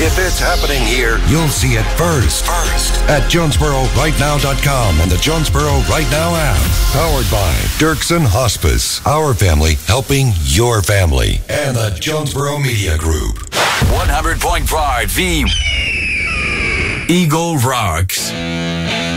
If it's happening here, you'll see it first at JonesboroRightNow.com and the Jonesboro Right Now app. Powered by Dirksen Hospice. Our family helping your family. And the Jonesboro Media Group. 100.5 The Eagle Rocks.